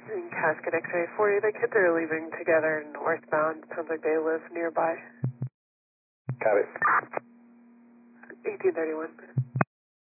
Casket X-ray 40, the kids are leaving together northbound. Sounds like they live nearby. Copy. 1831.